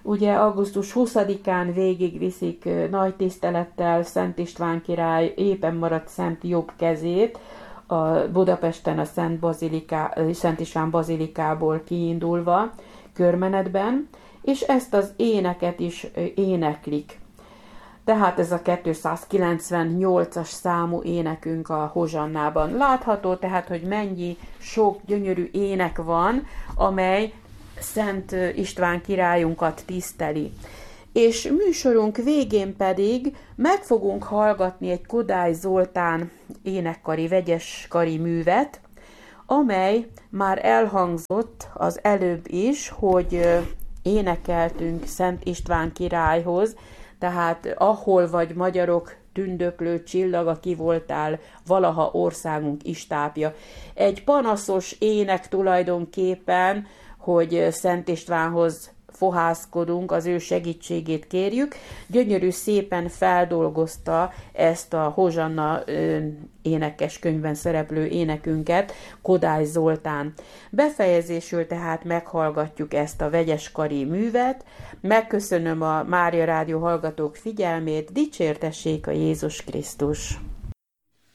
Ugye augusztus 20-án végigviszik nagy tisztelettel Szent István király éppen maradt szent jobb kezét, a Budapesten a Szent István bazilikából kiindulva körmenetben, és ezt az éneket is éneklik. Tehát ez a 298-as számú énekünk a hozsannában. Látható tehát, hogy mennyi sok gyönyörű ének van, amely Szent István királyunkat tiszteli. És műsorunk végén pedig meg fogunk hallgatni egy Kodály Zoltán énekkari, vegyeskari művet, amely már elhangzott az előbb is, hogy énekeltünk Szent István királyhoz, tehát ahol vagy magyarok, tündöklő csillag, aki voltál, valaha országunk istápja. Egy panaszos ének tulajdonképpen, hogy Szent Istvánhoz fohászkodunk, az ő segítségét kérjük. Gyönyörű szépen feldolgozta ezt a Hozsanna énekes könyvben szereplő énekünket Kodály Zoltán. Befejezésül tehát meghallgatjuk ezt a vegyeskari művet. Megköszönöm a Mária Rádió hallgatók figyelmét, dicsértessék a Jézus Krisztus!